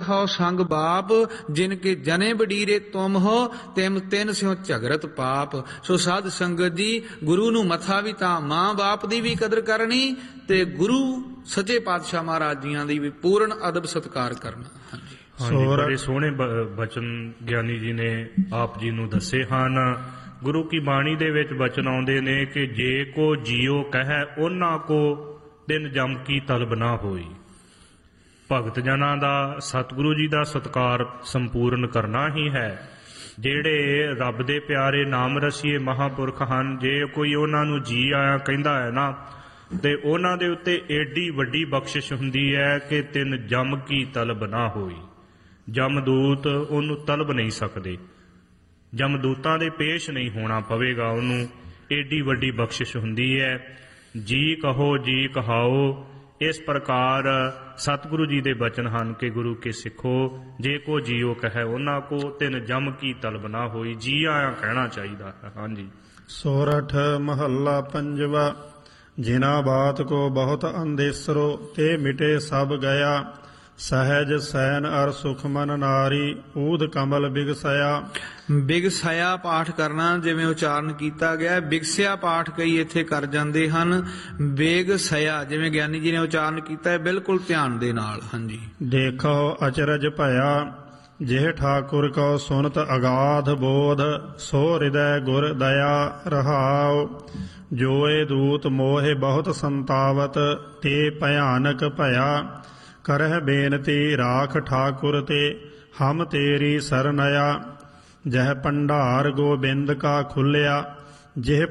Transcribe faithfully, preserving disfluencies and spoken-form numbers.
ਹੋ ਸੰਗ ਬਾਪ, ਜਿਨ ਕੇ ਜਨੇ ਬਡੀਰੇ ਤੁਮ ਹੋ, ਤਿਮ ਤਿੰਨ ਸਿਓ ਝਗਰਤ ਪਾਪ। ਸੋ ਸਾਧ ਸੰਗਤ ਜੀ, ਗੁਰੂ ਨੂੰ ਮੱਥਾ ਵੀ ਤਾਂ ਮਾਂ ਬਾਪ ਦੀ ਵੀ ਕਦਰ ਕਰਨੀ, ਤੇ ਗੁਰੂ ਸੱਚੇ ਪਾਤਸ਼ਾਹ ਮਹਾਰਾਜ ਜੀਆਂ ਦੀ ਵੀ ਪੂਰਨ ਅਦਬ ਸਤਿਕਾਰ ਕਰਨਾ। ਹਾਂਜੀ ਹਾਂਜੀ, ਬੜੇ ਸੋਹਣੇ ਬਚਨ ਗਿਆਨੀ ਜੀ ਨੇ ਆਪ ਜੀ ਨੂੰ ਦੱਸੇ ਹਨ। ਗੁਰੂ ਕੀ ਬਾਣੀ ਦੇ ਵਿੱਚ ਬਚਨ ਆਉਂਦੇ ਨੇ ਕਿ ਜੇ ਕੋ ਜੀਓ ਕਹਿ ਉਹਨਾਂ ਕੋ ਦਿਨ ਜਮ ਕੀ ਤਲਬ ਨਾ ਹੋਈ। ਭਗਤ ਜਨਾਂ ਦਾ ਸਤਿਗੁਰੂ ਜੀ ਦਾ ਸਤਿਕਾਰ ਸੰਪੂਰਨ ਕਰਨਾ ਹੀ ਹੈ। ਜਿਹੜੇ ਰੱਬ ਦੇ ਪਿਆਰੇ ਨਾਮ ਰਸੀਏ ਮਹਾਂਪੁਰਖ ਹਨ, ਜੇ ਕੋਈ ਉਹਨਾਂ ਨੂੰ ਜੀ ਆਇਆ ਕਹਿੰਦਾ ਹੈ ਨਾ, ਤੇ ਉਹਨਾਂ ਦੇ ਉੱਤੇ ਏਡੀ ਵੱਡੀ ਬਖਸ਼ਿਸ਼ ਹੁੰਦੀ ਹੈ ਕਿ ਤਿੰਨ ਜਮ ਕੀ ਤਲਬ ਨਾ ਹੋਈ। ਜਮਦੂਤ ਉਹਨੂੰ ਤਲਬ ਨਹੀਂ ਸਕਦੇ, ਜਮਦੂਤਾਂ ਦੇ ਪੇਸ਼ ਨਹੀਂ ਹੋਣਾ ਪਵੇਗਾ ਉਹਨੂੰ, ਏਡੀ ਵੱਡੀ ਬਖਸ਼ਿਸ਼ ਹੁੰਦੀ ਹੈ। ਜੀ ਕਹੋ ਜੀ ਕਹਾਓ, ਇਸ ਪ੍ਰਕਾਰ ਸਤਿਗੁਰੂ ਜੀ ਦੇ ਬਚਨ ਹਨ ਕਿ ਗੁਰੂ ਕੇ ਸਿੱਖੋ, ਜੇ ਕੋ ਜੀਓ ਕਹੈ ਉਹਨਾਂ ਕੋ, ਤਿੰਨ ਜਮ ਕੀ ਤਲਬ ਨਾ ਹੋਈ। ਜੀ ਆਇਆ ਕਹਿਣਾ ਚਾਹੀਦਾ ਹੈ। ਹਾਂਜੀ। ਸੋਰਠ ਮਹੱਲਾ ਪੰਜਵਾ। ਜਿਨਾ ਬਾਤ ਕੋ ਬਹੁਤ ਅੰਦੇਸਰੋ, ਤੇ ਮਿਟੇ ਸਭ ਗਿਆ। ਸਹਿਜ ਸੈਨ ਅਰ ਸੁਖ ਮਨ ਨਾਰੀ, ਊਧ ਕਮਲ ਬਿਗਸਇਆ। ਬਿਗਸਇਆ ਪਾਠ ਕਰਨਾ ਜਿਵੇਂ ਉਚਾਰਨ ਕੀਤਾ ਗਿਆ। ਬਿਗਸਿਆ ਪਾਠ ਕਈ ਇੱਥੇ ਕਰ ਜਾਂਦੇ ਹਨ। ਬੇਗਸਇਆ ਜਿਵੇਂ ਗਿਆਨੀ ਜੀ ਨੇ ਉਚਾਰਨ ਕੀਤਾ ਹੈ, ਬਿਲਕੁਲ ਧਿਆਨ ਦੇ ਨਾਲ। ਹਾਂਜੀ। ਦੇਖੋ ਅਚਰਜ ਭਇਆ, ਜਿਹ ਠਾਕੁਰ ਕੋ ਸੁਨਤ ਅਗਾਧ ਬੋਧ। ਸੋ ਹਿਰਦੈ ਗੁਰ ਦਇਆ ਰਹਾਉ, ਜੋਏ ਦੂਤ ਮੋਹਿ ਬਹੁਤ ਸੰਤਾਵਤ। ਤੇ ਭਿਆਨਕ ਭਇਆ, ਕਰਹਿ ਬੇਨਤੀ ਰਾਖ ਠਾਕੁਰ ਤੇ। ਹਮ ਤੇਰੀ ਸਰਨਇਆ, ਜਹ ਭੰਡਾਰ ਗੋਬਿੰਦ ਕਾ ਖੁੱਲਿਆ। ਜਿਹ